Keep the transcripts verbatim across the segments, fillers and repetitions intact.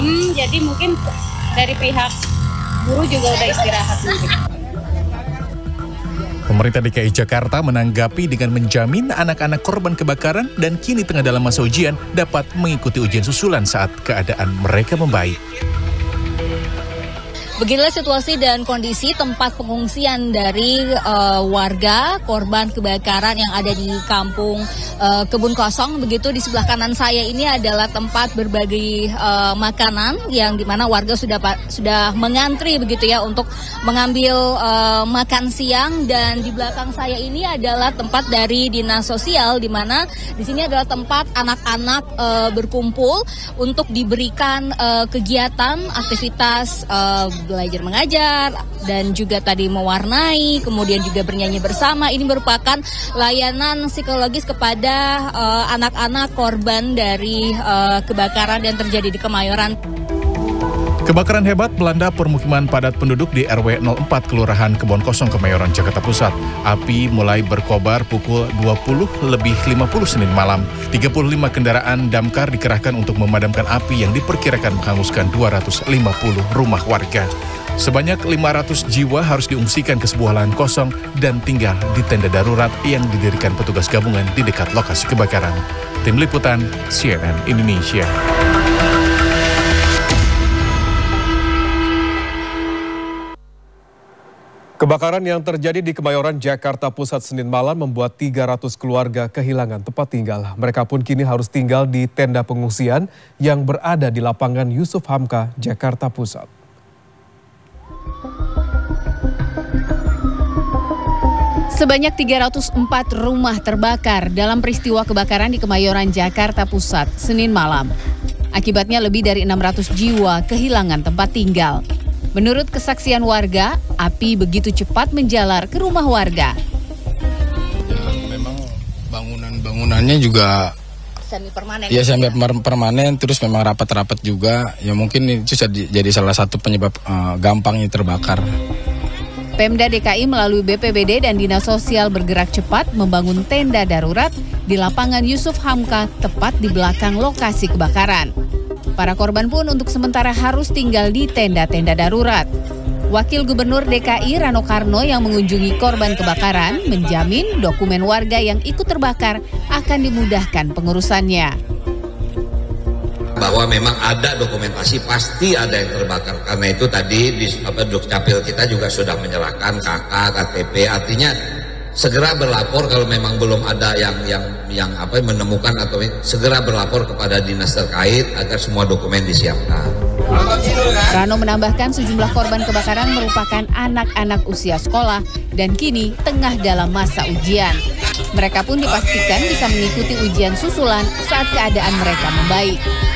malam, jadi mungkin dari pihak guru juga udah istirahat mungkin. Pemerintah D K I Jakarta menanggapi dengan menjamin anak-anak korban kebakaran dan kini tengah dalam masa ujian dapat mengikuti ujian susulan saat keadaan mereka membaik. Beginilah situasi dan kondisi tempat pengungsian dari uh, warga korban kebakaran yang ada di kampung uh, Kebun Kosong. Begitu di sebelah kanan saya ini adalah tempat berbagai uh, makanan yang dimana warga sudah sudah mengantri begitu ya untuk mengambil uh, makan siang, dan di belakang saya ini adalah tempat dari dinas sosial di mana di sini adalah tempat anak-anak uh, berkumpul untuk diberikan uh, kegiatan aktivitas uh, belajar mengajar dan juga tadi mewarnai, kemudian juga bernyanyi bersama. Ini merupakan layanan psikologis kepada uh, anak-anak korban dari uh, kebakaran yang terjadi di Kemayoran. Kebakaran hebat melanda permukiman padat penduduk di R W nol empat Kelurahan Kebon Kosong, Kemayoran, Jakarta Pusat. Api mulai berkobar pukul dua puluh lebih lima puluh Senin malam. tiga puluh lima kendaraan damkar dikerahkan untuk memadamkan api yang diperkirakan menghanguskan dua ratus lima puluh rumah warga. Sebanyak lima ratus jiwa harus diungsikan ke sebuah lahan kosong dan tinggal di tenda darurat yang didirikan petugas gabungan di dekat lokasi kebakaran. Tim Liputan C N N Indonesia. Kebakaran yang terjadi di Kemayoran, Jakarta Pusat Senin malam membuat tiga ratus keluarga kehilangan tempat tinggal. Mereka pun kini harus tinggal di tenda pengungsian yang berada di lapangan Yusuf Hamka, Jakarta Pusat. Sebanyak tiga ratus empat rumah terbakar dalam peristiwa kebakaran di Kemayoran, Jakarta Pusat, Senin malam. Akibatnya lebih dari enam ratus jiwa kehilangan tempat tinggal. Menurut kesaksian warga, api begitu cepat menjalar ke rumah warga. Ya, memang bangunan-bangunannya juga semi permanen. Ya, semi permanen, terus memang rapat-rapat juga. Ya mungkin itu jadi salah satu penyebab uh, gampangnya terbakar. Pemda D K I melalui B P B D dan Dinas Sosial bergerak cepat membangun tenda darurat di lapangan Yusuf Hamka tepat di belakang lokasi kebakaran. Para korban pun untuk sementara harus tinggal di tenda-tenda darurat. Wakil Gubernur D K I Rano Karno yang mengunjungi korban kebakaran menjamin dokumen warga yang ikut terbakar akan dimudahkan pengurusannya. Bahwa memang ada dokumentasi, pasti ada yang terbakar. Karena itu tadi di apa, Dukcapil kita juga sudah menyerahkan K K, K T P, artinya segera berlapor kalau memang belum ada yang yang yang apa menemukan, atau segera berlapor kepada dinas terkait agar semua dokumen disiapkan. Rano menambahkan sejumlah korban kebakaran merupakan anak-anak usia sekolah dan kini tengah dalam masa ujian. Mereka pun dipastikan bisa mengikuti ujian susulan saat keadaan mereka membaik.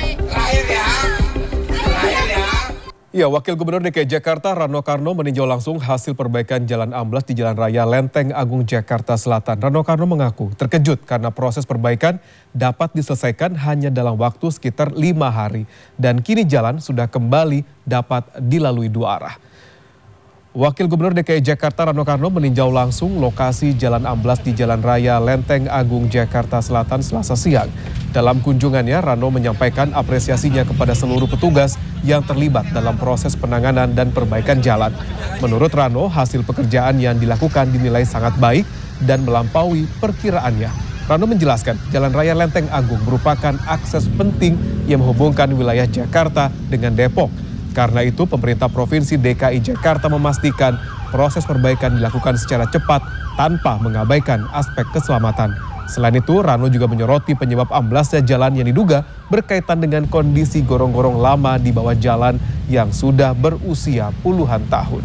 Ya, Wakil Gubernur D K I Jakarta Rano Karno meninjau langsung hasil perbaikan jalan amblas di Jalan Raya Lenteng Agung, Jakarta Selatan. Rano Karno mengaku terkejut karena proses perbaikan dapat diselesaikan hanya dalam waktu sekitar lima hari. Dan kini jalan sudah kembali dapat dilalui dua arah. Wakil Gubernur D K I Jakarta Rano Karno meninjau langsung lokasi jalan amblas di Jalan Raya Lenteng Agung, Jakarta Selatan Selasa siang. Dalam kunjungannya, Rano menyampaikan apresiasinya kepada seluruh petugas yang terlibat dalam proses penanganan dan perbaikan jalan. Menurut Rano, hasil pekerjaan yang dilakukan dinilai sangat baik dan melampaui perkiraannya. Rano menjelaskan, Jalan Raya Lenteng Agung merupakan akses penting yang menghubungkan wilayah Jakarta dengan Depok. Karena itu, pemerintah Provinsi D K I Jakarta memastikan proses perbaikan dilakukan secara cepat tanpa mengabaikan aspek keselamatan. Selain itu, Rano juga menyoroti penyebab amblasnya jalan yang diduga berkaitan dengan kondisi gorong-gorong lama di bawah jalan yang sudah berusia puluhan tahun.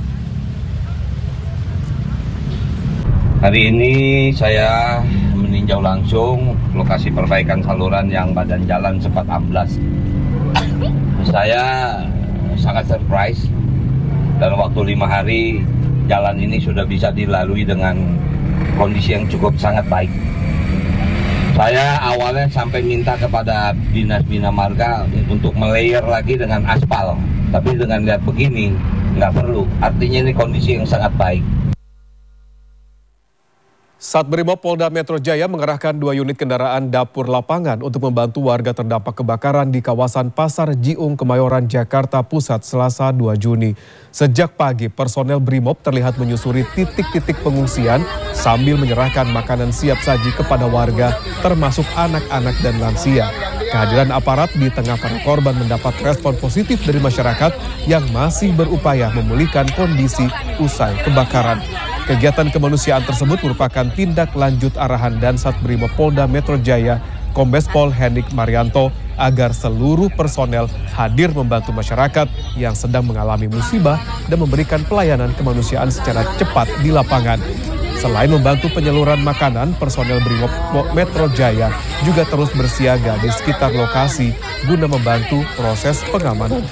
Hari ini saya meninjau langsung lokasi perbaikan saluran yang badan jalan sempat amblas. Saya sangat surprise, dalam waktu lima hari jalan ini sudah bisa dilalui dengan kondisi yang cukup sangat baik. Saya awalnya sampai minta kepada Dinas Bina Marga untuk melayer lagi dengan aspal, tapi dengan lihat begini nggak perlu, artinya ini kondisi yang sangat baik. Satbrimob Polda Metro Jaya mengerahkan dua unit kendaraan dapur lapangan untuk membantu warga terdampak kebakaran di kawasan Pasar Jiung, Kemayoran, Jakarta Pusat, Selasa dua Juni. Sejak pagi, personel Brimob terlihat menyusuri titik-titik pengungsian sambil menyerahkan makanan siap saji kepada warga, termasuk anak-anak dan lansia. Kehadiran aparat di tengah para korban mendapat respon positif dari masyarakat yang masih berupaya memulihkan kondisi usai kebakaran. Kegiatan kemanusiaan tersebut merupakan tindak lanjut arahan Dansat Brimob Polda Metro Jaya, Kombes Pol Hendik Marianto, agar seluruh personel hadir membantu masyarakat yang sedang mengalami musibah dan memberikan pelayanan kemanusiaan secara cepat di lapangan. Selain membantu penyaluran makanan, personel Brimob Metro Jaya juga terus bersiaga di sekitar lokasi guna membantu proses pengamanan.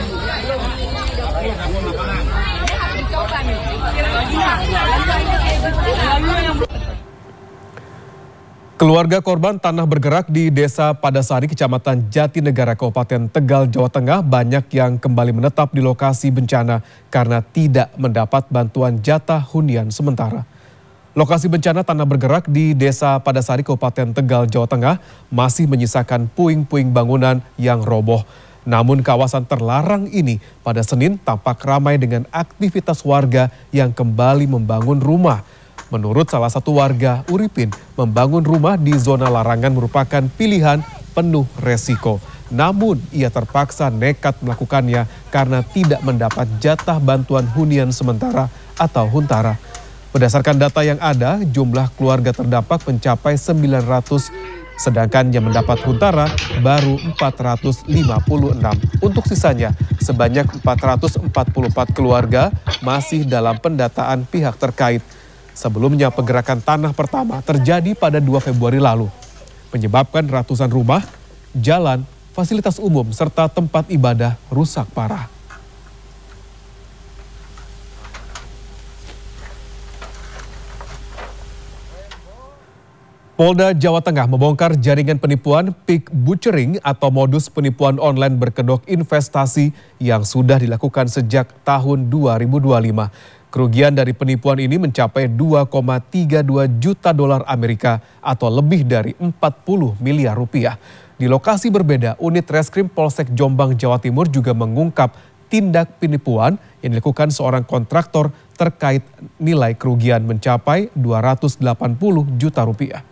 Keluarga korban tanah bergerak di Desa Padasari, Kecamatan Jatinegara, Kabupaten Tegal, Jawa Tengah banyak yang kembali menetap di lokasi bencana karena tidak mendapat bantuan jatah hunian sementara. Lokasi bencana tanah bergerak di Desa Padasari, Kabupaten Tegal, Jawa Tengah masih menyisakan puing-puing bangunan yang roboh. Namun kawasan terlarang ini pada Senin tampak ramai dengan aktivitas warga yang kembali membangun rumah. Menurut salah satu warga, Uripin, membangun rumah di zona larangan merupakan pilihan penuh resiko. Namun ia terpaksa nekat melakukannya karena tidak mendapat jatah bantuan hunian sementara atau huntara. Berdasarkan data yang ada, jumlah keluarga terdampak mencapai sembilan ratus, sedangkan yang mendapat huntara baru empat ratus lima puluh enam. Untuk sisanya, sebanyak empat ratus empat puluh empat keluarga masih dalam pendataan pihak terkait. Sebelumnya pergerakan tanah pertama terjadi pada dua Februari lalu, menyebabkan ratusan rumah, jalan, fasilitas umum, serta tempat ibadah rusak parah. Polda Jawa Tengah membongkar jaringan penipuan pig butchering atau modus penipuan online berkedok investasi yang sudah dilakukan sejak tahun dua ribu dua puluh lima. Kerugian dari penipuan ini mencapai dua koma tiga dua juta dolar Amerika atau lebih dari empat puluh miliar rupiah. Di lokasi berbeda, unit Reskrim Polsek Jombang, Jawa Timur juga mengungkap tindak penipuan yang dilakukan seorang kontraktor terkait nilai kerugian mencapai dua ratus delapan puluh juta rupiah.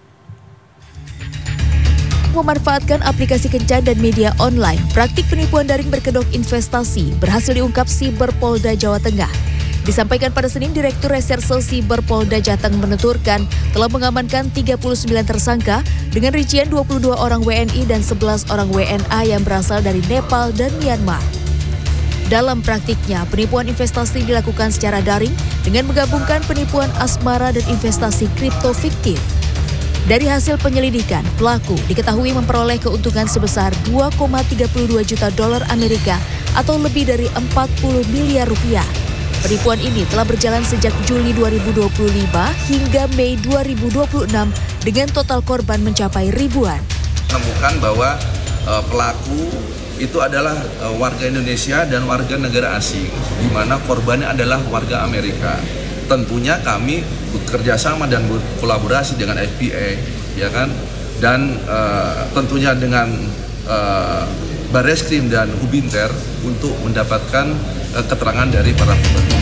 Memanfaatkan aplikasi kencan dan media online, praktik penipuan daring berkedok investasi berhasil diungkap Siber Polda Jawa Tengah. Disampaikan pada Senin, Direktur Reserse Siber Polda Jateng menuturkan telah mengamankan tiga puluh sembilan tersangka dengan rincian dua puluh dua orang W N I dan sebelas orang W N A yang berasal dari Nepal dan Myanmar. Dalam praktiknya, penipuan investasi dilakukan secara daring dengan menggabungkan penipuan asmara dan investasi kripto fiktif. Dari hasil penyelidikan, pelaku diketahui memperoleh keuntungan sebesar dua koma tiga dua juta dolar Amerika atau lebih dari empat puluh miliar rupiah. Penipuan ini telah berjalan sejak Juli dua ribu dua puluh lima hingga Mei dua ribu dua puluh enam dengan total korban mencapai ribuan. Menemukan bahwa uh, pelaku itu adalah uh, warga Indonesia dan warga negara asing, di mana korbannya adalah warga Amerika. Tentunya kami bekerja sama dan berkolaborasi dengan F B I, ya kan, dan uh, tentunya dengan uh, Barreskrim dan Ubinter untuk mendapatkan uh, keterangan dari para pelaku.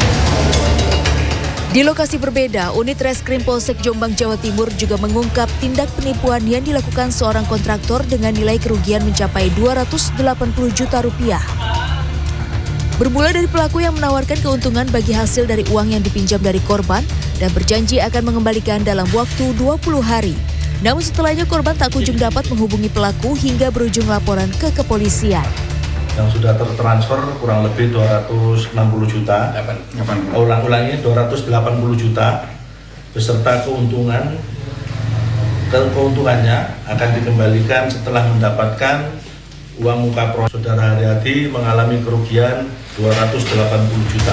Di lokasi berbeda, unit Reskrim Polsek Jombang, Jawa Timur juga mengungkap tindak penipuan yang dilakukan seorang kontraktor dengan nilai kerugian mencapai dua ratus delapan puluh juta rupiah. Bermula dari pelaku yang menawarkan keuntungan bagi hasil dari uang yang dipinjam dari korban dan berjanji akan mengembalikan dalam waktu dua puluh hari. Namun setelahnya korban tak kunjung dapat menghubungi pelaku hingga berujung laporan ke kepolisian. Yang sudah tertransfer kurang lebih dua ratus enam puluh juta, ulang-ulangnya dua ratus delapan puluh juta, beserta keuntungan, keuntungannya akan dikembalikan setelah mendapatkan uang muka proses. Saudara Haryadi mengalami kerugian dua ratus delapan puluh juta.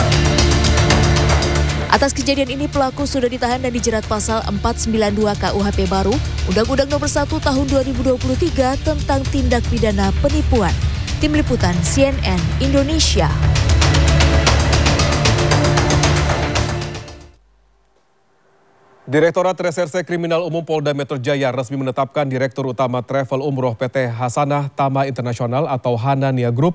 Atas kejadian ini pelaku sudah ditahan dan dijerat pasal empat sembilan dua K U H P baru, Undang-Undang Nomor satu Tahun dua ribu dua puluh tiga tentang tindak pidana penipuan. Tim Liputan C N N Indonesia. Direktorat Reserse Kriminal Umum Polda Metro Jaya resmi menetapkan Direktur Utama Travel Umroh P T Hasanah Tama Internasional atau Hanania Group